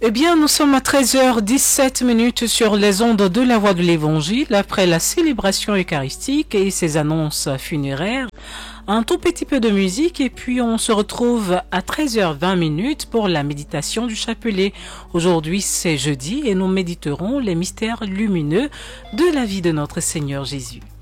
Eh bien, nous sommes à 13h17 sur les ondes de la Voix de l'Évangile après la célébration eucharistique et ses annonces funéraires. Un tout petit peu de musique et puis on se retrouve à 13h20 pour la méditation du chapelet. Aujourd'hui, c'est jeudi et nous méditerons les mystères lumineux de la vie de notre Seigneur Jésus.